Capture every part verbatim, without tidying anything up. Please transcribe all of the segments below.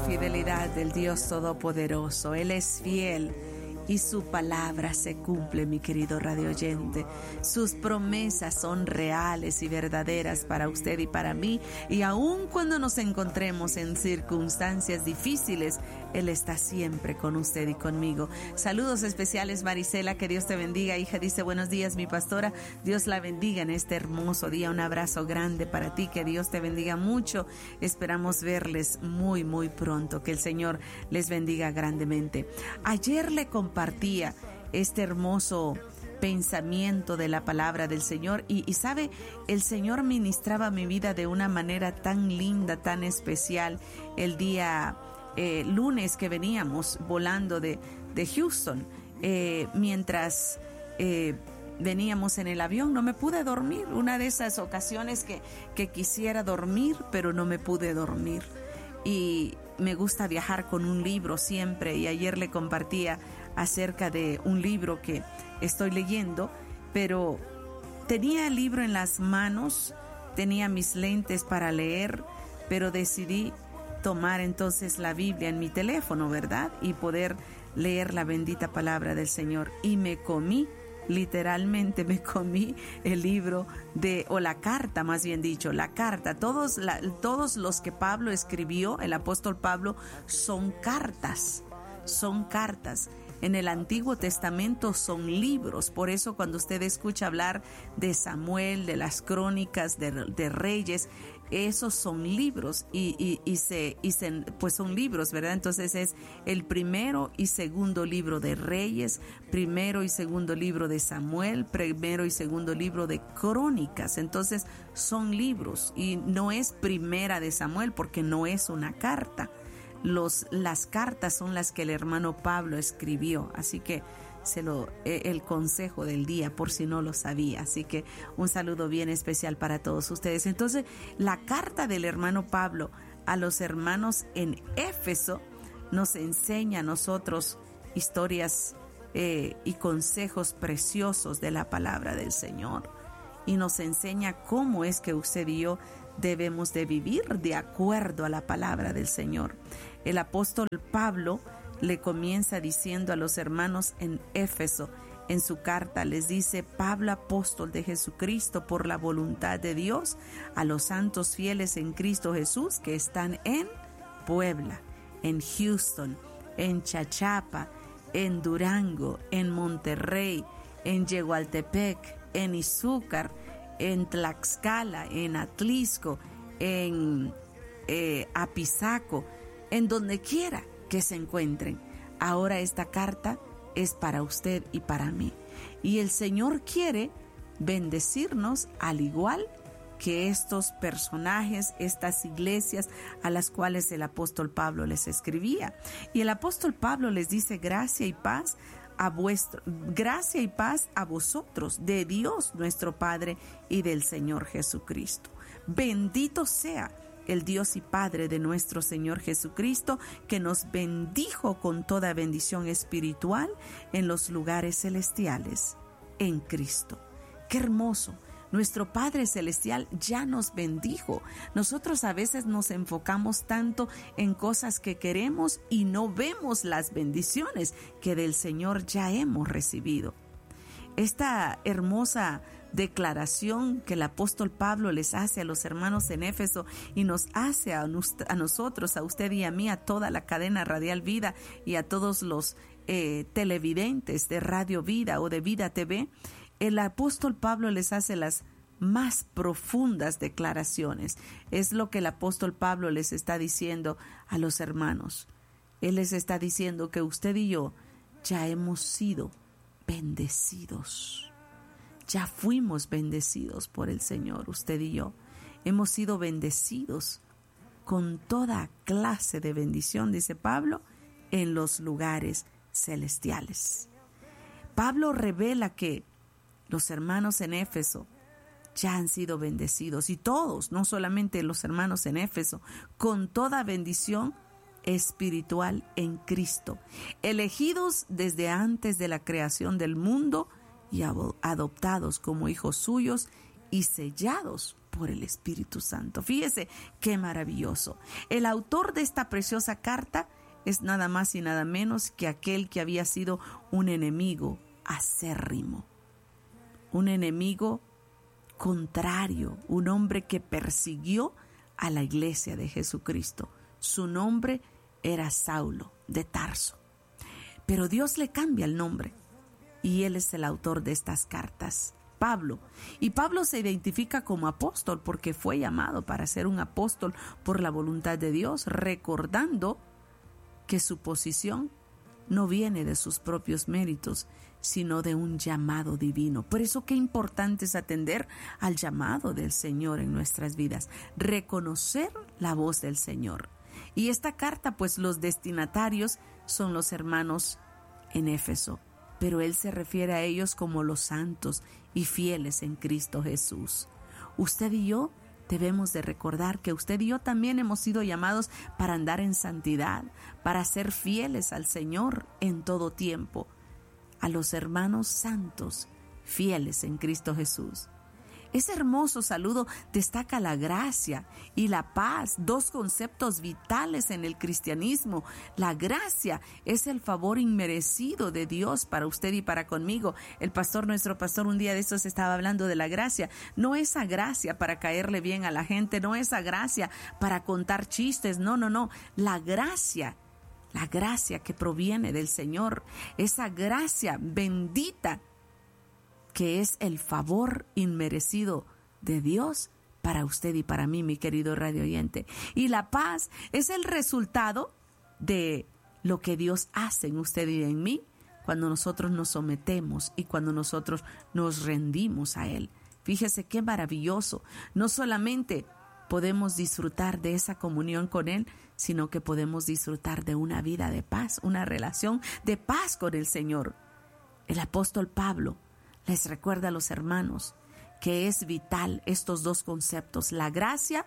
fidelidad del Dios Todopoderoso. Él es fiel y su palabra se cumple, mi querido radioyente. Sus promesas son reales y verdaderas para usted y para mí. Y aun cuando nos encontremos en circunstancias difíciles, Él está siempre con usted y conmigo. Saludos especiales, Marisela, que Dios te bendiga. Hija, dice, buenos días, mi pastora. Dios la bendiga en este hermoso día. Un abrazo grande para ti, que Dios te bendiga mucho. Esperamos verles muy, muy pronto. Que el Señor les bendiga grandemente. Ayer le compartí compartía este hermoso pensamiento de la palabra del Señor y, y sabe, el Señor ministraba mi vida de una manera tan linda, tan especial el día eh, lunes que veníamos volando de, de Houston. Eh, mientras eh, veníamos en el avión no me pude dormir, una de esas ocasiones que, que quisiera dormir pero no me pude dormir. Y me gusta viajar con un libro siempre, y ayer le compartía acerca de un libro que estoy leyendo, pero tenía el libro en las manos, tenía mis lentes para leer, pero decidí tomar entonces la Biblia en mi teléfono, ¿verdad? Y poder leer la bendita palabra del Señor. Y me comí, literalmente me comí el libro de, o la carta más bien dicho, la carta. Todos, la, todos los que Pablo escribió, el apóstol Pablo, son cartas, son cartas. En el Antiguo Testamento son libros, por eso cuando usted escucha hablar de Samuel, de las crónicas, de, de reyes, esos son libros y, y, y, se, y se, pues son libros, ¿verdad? Entonces es el primero y segundo libro de Reyes, primero y segundo libro de Samuel, primero y segundo libro de Crónicas. Entonces son libros y no es primera de Samuel porque no es una carta. Los, las cartas son las que el hermano Pablo escribió, así que se lo, eh, el consejo del día por si no lo sabía, así que un saludo bien especial para todos ustedes. Entonces, la carta del hermano Pablo a los hermanos en Éfeso nos enseña a nosotros historias eh, y consejos preciosos de la palabra del Señor, y nos enseña cómo es que usted y yo debemos de vivir de acuerdo a la palabra del Señor. El apóstol Pablo le comienza diciendo a los hermanos en Éfeso, en su carta les dice: Pablo, apóstol de Jesucristo por la voluntad de Dios, a los santos fieles en Cristo Jesús que están en Puebla, en Houston, en Chachapa, en Durango, en Monterrey, en Yehualtepec, en Izúcar, en Tlaxcala, en Atlisco, en eh, Apizaco, en donde quiera que se encuentren. Ahora esta carta es para usted y para mí. Y el Señor quiere bendecirnos al igual que estos personajes, estas iglesias a las cuales el apóstol Pablo les escribía. Y el apóstol Pablo les dice: gracia y paz a vuestro, gracia y paz a vosotros, de Dios nuestro Padre y del Señor Jesucristo. Bendito sea el Dios y Padre de nuestro Señor Jesucristo, que nos bendijo con toda bendición espiritual en los lugares celestiales en Cristo. ¡Qué hermoso! Nuestro Padre Celestial ya nos bendijo. Nosotros a veces nos enfocamos tanto en cosas que queremos y no vemos las bendiciones que del Señor ya hemos recibido. Esta hermosa declaración que el apóstol Pablo les hace a los hermanos en Éfeso y nos hace a, a nosotros, a usted y a mí, a toda la cadena Radial Vida y a todos los eh, televidentes de Radio Vida o de Vida T V, el apóstol Pablo les hace las más profundas declaraciones. Es lo que el apóstol Pablo les está diciendo a los hermanos. Él les está diciendo que usted y yo ya hemos sido bendecidos. Ya fuimos bendecidos por el Señor, usted y yo. Hemos sido bendecidos con toda clase de bendición, dice Pablo, en los lugares celestiales. Pablo revela que los hermanos en Éfeso ya han sido bendecidos, y todos, no solamente los hermanos en Éfeso, con toda bendición espiritual en Cristo, elegidos desde antes de la creación del mundo y adoptados como hijos suyos y sellados por el Espíritu Santo. Fíjese qué maravilloso. El autor de esta preciosa carta es nada más y nada menos que aquel que había sido un enemigo acérrimo, un enemigo contrario, un hombre que persiguió a la iglesia de Jesucristo. Su nombre era Saulo de Tarso. Pero Dios le cambia el nombre y él es el autor de estas cartas, Pablo. Y Pablo se identifica como apóstol porque fue llamado para ser un apóstol por la voluntad de Dios, recordando que su posición no viene de sus propios méritos, sino de un llamado divino. Por eso qué importante es atender al llamado del Señor en nuestras vidas, reconocer la voz del Señor. Y esta carta, pues los destinatarios son los hermanos en Éfeso, pero él se refiere a ellos como los santos y fieles en Cristo Jesús. Usted y yo debemos de recordar que usted y yo también hemos sido llamados para andar en santidad, para ser fieles al Señor en todo tiempo, a los hermanos santos, fieles en Cristo Jesús. Ese hermoso saludo destaca la gracia y la paz, dos conceptos vitales en el cristianismo. La gracia es el favor inmerecido de Dios para usted y para conmigo. El pastor, nuestro pastor, un día de estos estaba hablando de la gracia. No esa gracia para caerle bien a la gente, no esa gracia para contar chistes, no, no, no. La gracia, la gracia que proviene del Señor, esa gracia bendita que es el favor inmerecido de Dios para usted y para mí, mi querido radio oyente. Y la paz es el resultado de lo que Dios hace en usted y en mí cuando nosotros nos sometemos y cuando nosotros nos rendimos a Él. Fíjese qué maravilloso. No solamente podemos disfrutar de esa comunión con Él, sino que podemos disfrutar de una vida de paz, una relación de paz con el Señor. El apóstol Pablo les recuerda a los hermanos que es vital estos dos conceptos, la gracia,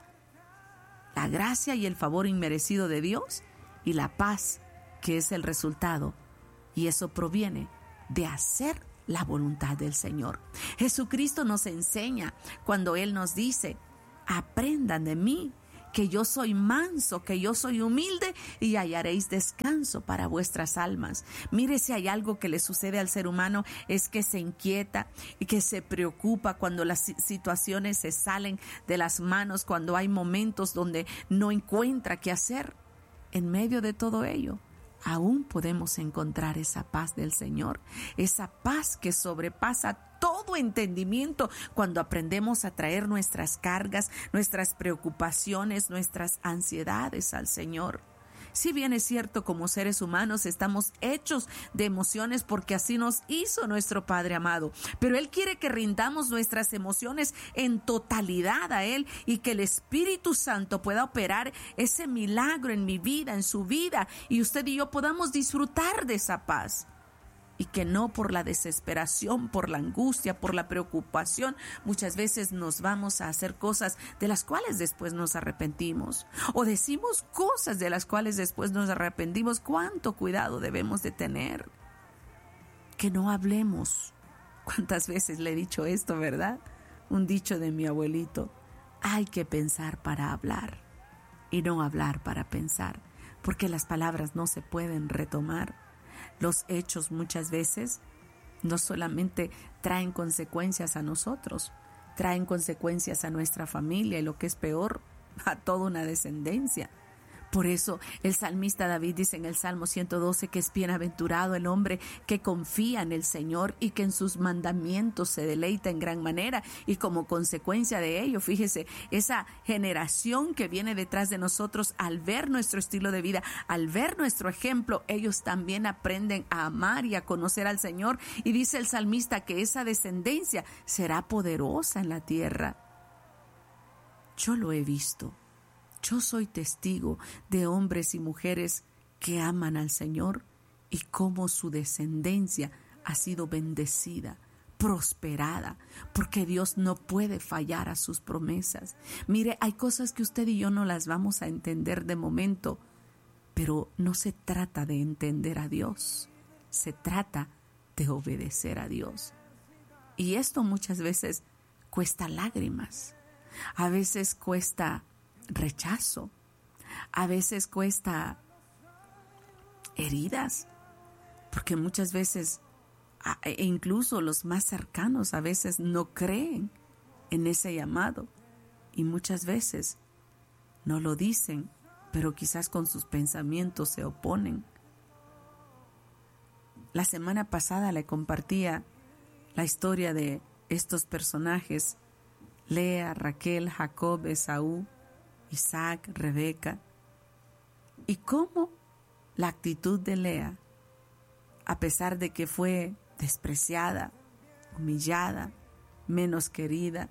la gracia y el favor inmerecido de Dios, y la paz, que es el resultado, y eso proviene de hacer la voluntad del Señor. Jesucristo nos enseña cuando Él nos dice: aprendan de mí, que yo soy manso, que yo soy humilde, y hallaréis descanso para vuestras almas. Mire, si hay algo que le sucede al ser humano es que se inquieta y que se preocupa cuando las situaciones se salen de las manos, cuando hay momentos donde no encuentra qué hacer. En medio de todo ello, aún podemos encontrar esa paz del Señor, esa paz que sobrepasa todo entendimiento cuando aprendemos a traer nuestras cargas, nuestras preocupaciones, nuestras ansiedades al Señor. Si bien es cierto, como seres humanos estamos hechos de emociones porque así nos hizo nuestro Padre amado, pero Él quiere que rindamos nuestras emociones en totalidad a Él y que el Espíritu Santo pueda operar ese milagro en mi vida, en su vida, y usted y yo podamos disfrutar de esa paz. Y que no por la desesperación, por la angustia, por la preocupación, muchas veces nos vamos a hacer cosas de las cuales después nos arrepentimos. O decimos cosas de las cuales después nos arrepentimos. ¿Cuánto cuidado debemos de tener? Que no hablemos. ¿Cuántas veces le he dicho esto, verdad? Un dicho de mi abuelito: hay que pensar para hablar y no hablar para pensar, porque las palabras no se pueden retomar. Los hechos muchas veces no solamente traen consecuencias a nosotros, traen consecuencias a nuestra familia y, lo que es peor, a toda una descendencia. Por eso el salmista David dice en el Salmo ciento doce que es bienaventurado el hombre que confía en el Señor y que en sus mandamientos se deleita en gran manera. Y como consecuencia de ello, fíjese, esa generación que viene detrás de nosotros, al ver nuestro estilo de vida, al ver nuestro ejemplo, ellos también aprenden a amar y a conocer al Señor. Y dice el salmista que esa descendencia será poderosa en la tierra. Yo lo he visto. Yo soy testigo de hombres y mujeres que aman al Señor y cómo su descendencia ha sido bendecida, prosperada, porque Dios no puede fallar a sus promesas. Mire, hay cosas que usted y yo no las vamos a entender de momento, pero no se trata de entender a Dios, se trata de obedecer a Dios. Y esto muchas veces cuesta lágrimas. A veces cuesta rechazo. A veces cuesta heridas. Porque muchas veces, e incluso los más cercanos a veces no creen en ese llamado. Y muchas veces no lo dicen, pero quizás con sus pensamientos se oponen. La semana pasada le compartía la historia de estos personajes: Lea, Raquel, Jacob, Esaú, Isaac, Rebeca. Y cómo la actitud de Lea, a pesar de que fue despreciada, humillada, menos querida,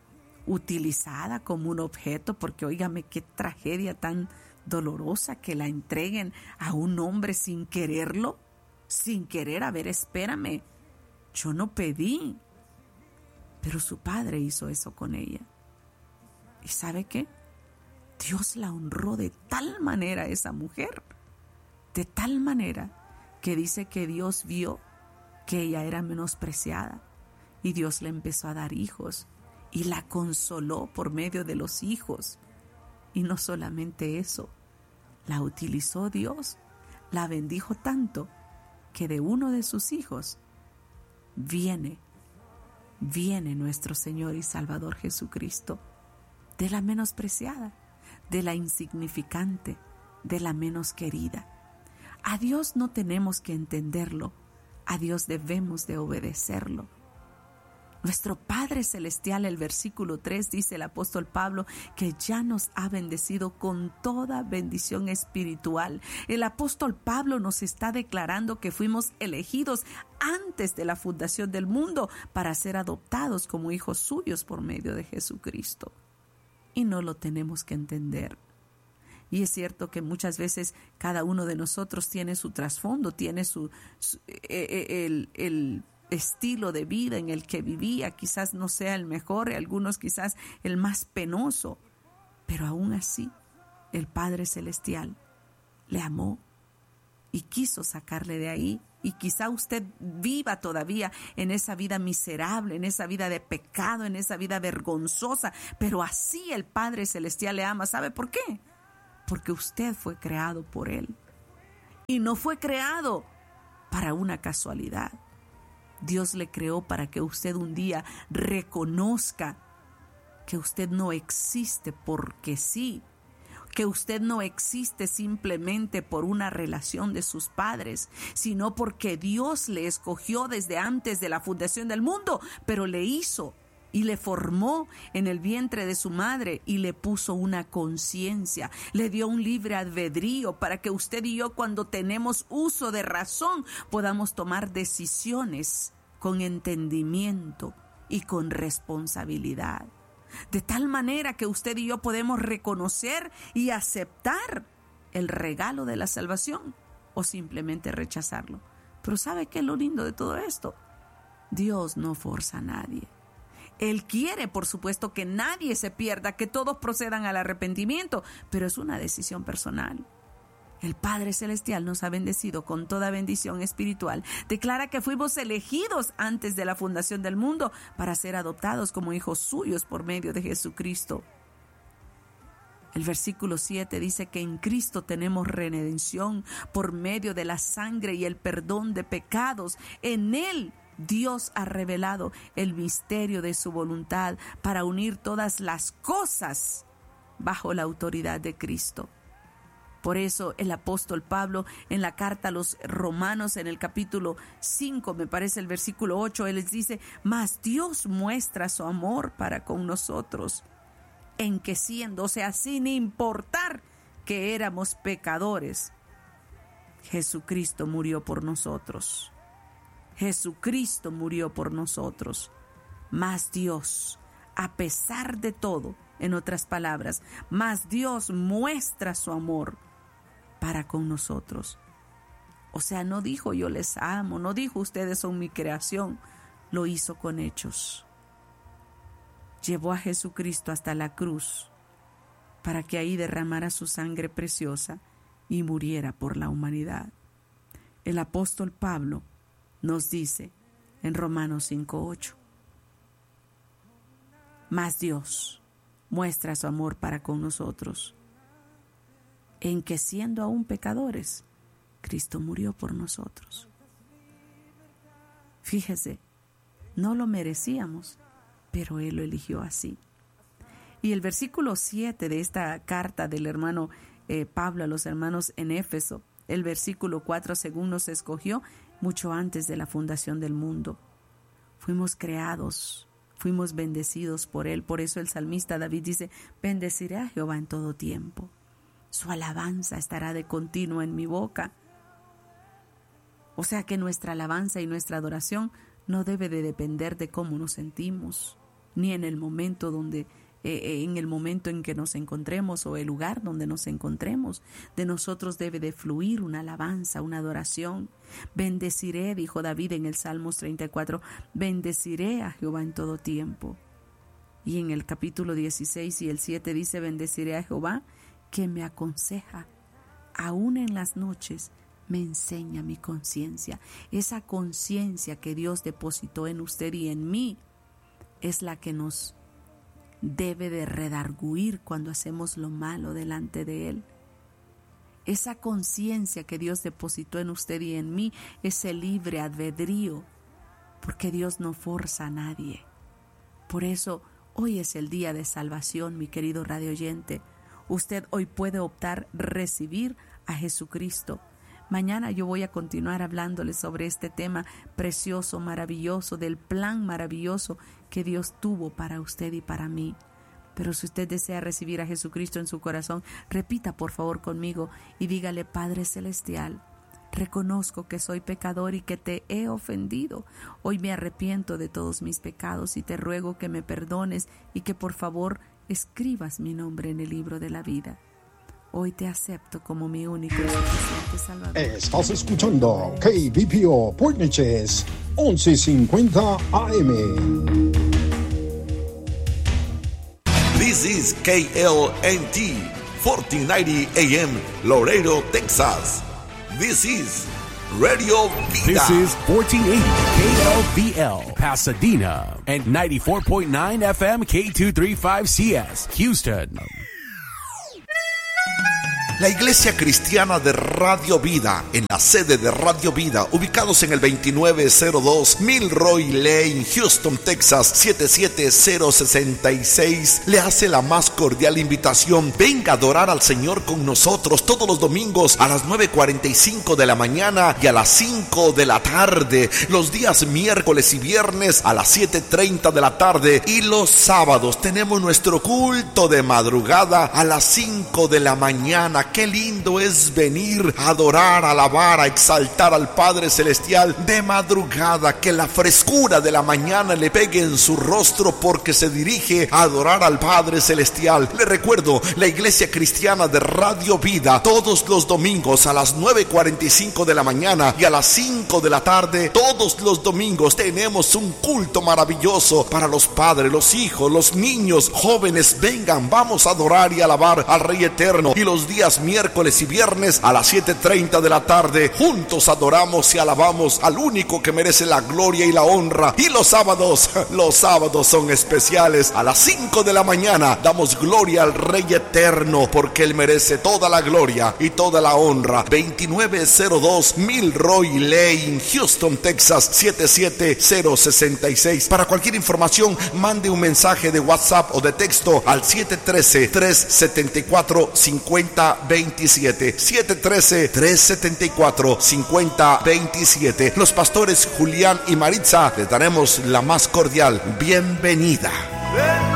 utilizada como un objeto, porque óigame qué tragedia tan dolorosa que la entreguen a un hombre sin quererlo, sin querer. A ver, espérame, yo no pedí, pero su padre hizo eso con ella. ¿Y sabe qué? Dios la honró de tal manera a esa mujer, de tal manera que dice que Dios vio que ella era menospreciada y Dios le empezó a dar hijos y la consoló por medio de los hijos. Y no solamente eso, la utilizó Dios, la bendijo tanto que de uno de sus hijos viene, viene nuestro Señor y Salvador Jesucristo, de la menospreciada, de la insignificante, de la menos querida. A Dios no tenemos que entenderlo, a Dios debemos de obedecerlo. Nuestro Padre Celestial, el versículo tres, dice el apóstol Pablo, que ya nos ha bendecido con toda bendición espiritual. El apóstol Pablo nos está declarando que fuimos elegidos antes de la fundación del mundo para ser adoptados como hijos suyos por medio de Jesucristo. Y no lo tenemos que entender. Y es cierto que muchas veces cada uno de nosotros tiene su trasfondo, tiene su, su el, el estilo de vida en el que vivía, quizás no sea el mejor, algunos quizás el más penoso, pero aún así el Padre Celestial le amó y quiso sacarle de ahí. Y quizá usted viva todavía en esa vida miserable, en esa vida de pecado, en esa vida vergonzosa, pero así el Padre Celestial le ama. ¿Sabe por qué? Porque usted fue creado por Él y no fue creado para una casualidad. Dios le creó para que usted un día reconozca que usted no existe porque sí, que usted no existe simplemente por una relación de sus padres, sino porque Dios le escogió desde antes de la fundación del mundo, pero le hizo y le formó en el vientre de su madre y le puso una conciencia, le dio un libre albedrío para que usted y yo, cuando tenemos uso de razón, podamos tomar decisiones con entendimiento y con responsabilidad. De tal manera que usted y yo podemos reconocer y aceptar el regalo de la salvación o simplemente rechazarlo. Pero ¿sabe qué es lo lindo de todo esto? Dios no forza a nadie. Él quiere, por supuesto, que nadie se pierda, que todos procedan al arrepentimiento, pero es una decisión personal. El Padre Celestial nos ha bendecido con toda bendición espiritual. Declara que fuimos elegidos antes de la fundación del mundo para ser adoptados como hijos suyos por medio de Jesucristo. El versículo siete dice que en Cristo tenemos redención por medio de la sangre y el perdón de pecados. En Él Dios ha revelado el misterio de su voluntad para unir todas las cosas bajo la autoridad de Cristo. Por eso el apóstol Pablo en la carta a los Romanos, en el capítulo cinco, me parece el versículo ocho, él les dice: mas Dios muestra su amor para con nosotros, en que siendo, o sea, sin importar que éramos pecadores, Jesucristo murió por nosotros. Jesucristo murió por nosotros. Mas Dios, a pesar de todo, en otras palabras, mas Dios muestra su amor para con nosotros. O sea, no dijo yo les amo, no dijo ustedes son mi creación, lo hizo con hechos. Llevó a Jesucristo hasta la cruz para que ahí derramara su sangre preciosa y muriera por la humanidad. El apóstol Pablo nos dice en Romanos cinco ocho: mas Dios, muestra su amor para con nosotros, en que siendo aún pecadores, Cristo murió por nosotros. Fíjese, no lo merecíamos, pero Él lo eligió así. Y el versículo siete de esta carta del hermano eh, Pablo a los hermanos en Éfeso, el versículo cuatro, según nos escogió mucho antes de la fundación del mundo. Fuimos creados, fuimos bendecidos por Él. Por eso el salmista David dice: bendeciré a Jehová en todo tiempo. Su alabanza estará de continuo en mi boca. O sea que nuestra alabanza y nuestra adoración no debe de depender de cómo nos sentimos, ni en el momento donde eh, en el momento en que nos encontremos o el lugar donde nos encontremos. De nosotros debe de fluir una alabanza, una adoración. Bendeciré, dijo David en el Salmos treinta y cuatro, bendeciré a Jehová en todo tiempo. Y en el capítulo dieciséis y el siete dice: bendeciré a Jehová que me aconseja, aún en las noches me enseña mi conciencia. Esa conciencia que Dios depositó en usted y en mí es la que nos debe de redarguir cuando hacemos lo malo delante de Él. Esa conciencia que Dios depositó en usted y en mí es el libre albedrío, porque Dios no forza a nadie. Por eso hoy es el día de salvación, mi querido radioyente. Usted hoy puede optar recibir a Jesucristo. Mañana yo voy a continuar hablándoles sobre este tema precioso, maravilloso, del plan maravilloso que Dios tuvo para usted y para mí. Pero si usted desea recibir a Jesucristo en su corazón, repita por favor conmigo y dígale: Padre Celestial, reconozco que soy pecador y que te he ofendido. Hoy me arrepiento de todos mis pecados y te ruego que me perdones y que por favor escribas mi nombre en el libro de la vida. Hoy te acepto como mi único y suficiente Salvador. Estás escuchando K B P O Port Neches once cincuenta A M. This is K L N T fourteen ninety A M Laredo, Texas. This is Radio Vida. This is fourteen eighty K L V L Pasadena and ninety-four point nine F M K two thirty-five C S Houston. La Iglesia Cristiana de Radio Vida, en la sede de Radio Vida, ubicados en el veintinueve cero dos Milroy Lane, Houston, Texas, siete siete cero seis seis, le hace la más cordial invitación. Venga a adorar al Señor con nosotros todos los domingos a las nueve cuarenta y cinco de la mañana y a las cinco de la tarde, los días miércoles y viernes a las siete treinta de la tarde, y los sábados tenemos nuestro culto de madrugada a las cinco de la mañana. Qué lindo es venir a adorar, a alabar, a exaltar al Padre Celestial de madrugada. Que la frescura de la mañana le pegue en su rostro porque se dirige a adorar al Padre Celestial. Le recuerdo, la Iglesia Cristiana de Radio Vida, todos los domingos a las nueve cuarenta y cinco de la mañana y a las cinco de la tarde, todos los domingos tenemos un culto maravilloso para los padres, los hijos, los niños, jóvenes. Vengan, vamos a adorar y alabar al Rey Eterno. Y los días miércoles y viernes a las siete treinta de la tarde, juntos adoramos y alabamos al único que merece la gloria y la honra. Y los sábados, los sábados son especiales. A las cinco de la mañana damos gloria al Rey Eterno, porque Él merece toda la gloria y toda la honra. veintinueve cero dos Milroy Lane, Houston, Texas, siete siete cero seis seis. Para cualquier información, mande un mensaje de WhatsApp o de texto al siete uno tres, tres siete cuatro, cinco cero dos siete. siete uno tres, tres siete cuatro, cinco cero dos siete. Los pastores Julián y Maritza les daremos la más cordial bienvenida.